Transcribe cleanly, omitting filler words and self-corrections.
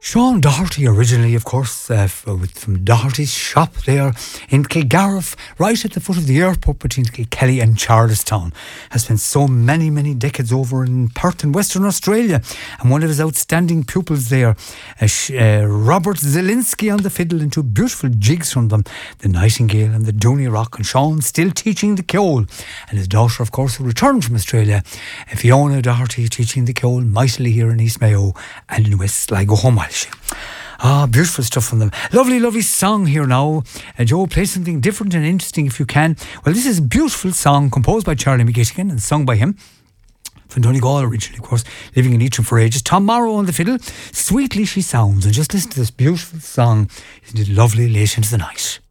Sean Doherty, originally, of course, from Doherty's shop there in Kilgarriff, right at the foot of the airport between Kilkelly and Charlestown. Has spent so many, many decades over in Perth in Western Australia. And one of his outstanding pupils there, Robert Zielinski on the fiddle, and two beautiful jigs from them, the Nightingale and the Dooney Rock. And Sean still teaching the ceol. And his daughter, of course, who returned from Australia, Fiona Doherty, teaching the ceol mightily here in East Mayo and in West Sligo Home Walsh. Beautiful stuff from them. Lovely, lovely song here now. Joe, play something different and interesting if you can. Well, this is a beautiful song composed by Charlie McGettigan and sung by him. From Donegal originally, of course, living in Leitrim for ages. Tom Morrow on the fiddle. Sweetly she sounds. And just listen to this beautiful song. Isn't it lovely late into the night?